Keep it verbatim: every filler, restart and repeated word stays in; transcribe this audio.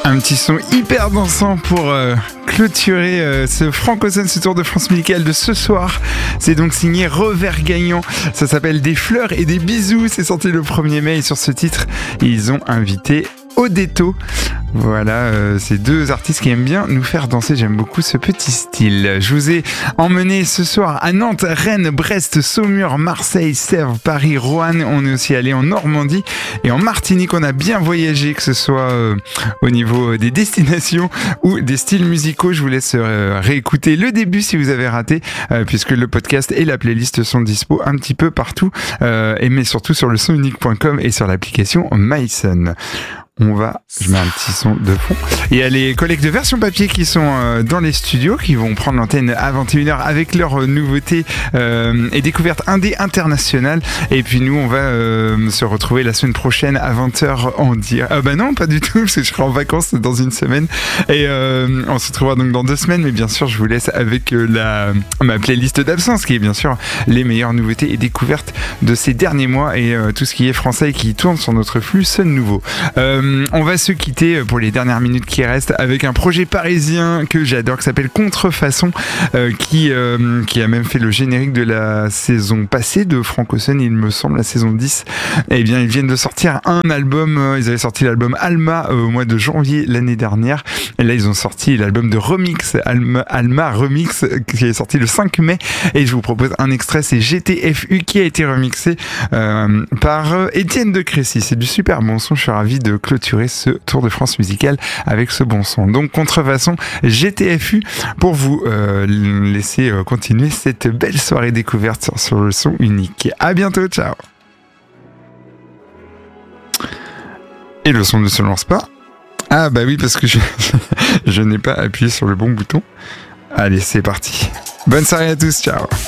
Un petit son hyper dansant pour euh, clôturer euh, ce Francoson, ce Tour de France musical de ce soir. C'est donc signé Revers Gagnant. Ça s'appelle Des fleurs et des bisous. C'est sorti le premier mai et sur ce titre, ils ont invité Odetto. Voilà, euh, ces deux artistes qui aiment bien nous faire danser. J'aime beaucoup ce petit style. Je vous ai emmené ce soir à Nantes, Rennes, Brest, Saumur, Marseille, Sèvres, Paris, Roanne. On est aussi allé en Normandie et en Martinique. On a bien voyagé, que ce soit euh, au niveau des destinations ou des styles musicaux. Je vous laisse euh, réécouter le début si vous avez raté, euh, puisque le podcast et la playlist sont dispo un petit peu partout, euh, et mais surtout sur le son unique point com et sur l'application myson. On va, je mets un petit son de fond. Il y a les collègues de Version Papier qui sont euh, dans les studios, qui vont prendre l'antenne à vingt et une heures avec leurs nouveautés euh, et découvertes indé internationales. Et puis nous, on va euh, se retrouver la semaine prochaine à vingt heures en dire. Ah bah non, pas du tout, parce que je serai en vacances dans une semaine. Et euh, on se retrouvera donc dans deux semaines. Mais bien sûr, je vous laisse avec euh, la ma playlist d'absence, qui est bien sûr les meilleures nouveautés et découvertes de ces derniers mois et euh, tout ce qui est français et qui tourne sur notre flux Sun Nouveau. Euh, On va se quitter pour les dernières minutes qui restent avec un projet parisien que j'adore qui s'appelle Contrefaçon, euh, qui, euh, qui a même fait le générique de la saison passée de Francoson, il me semble, la saison dix. Eh bien, ils viennent de sortir un album. euh, Ils avaient sorti l'album Alma euh, au mois de janvier l'année dernière. Et là, ils ont sorti l'album de Remix, Alma, Alma Remix, qui est sorti le cinq mai. Et je vous propose un extrait, c'est G T F U, qui a été remixé euh, par euh, Étienne de Crécy. C'est du super bon son. Je suis ravi de clôturer ce Tour de France musical avec ce bon son. Donc Contrefaçon, G T F U, pour vous euh, laisser euh, continuer cette belle soirée découverte sur, sur le son unique. À bientôt, ciao. Et le son ne se lance pas. Ah bah oui, parce que je, je n'ai pas appuyé sur le bon bouton. Allez, c'est parti. Bonne soirée à tous, ciao.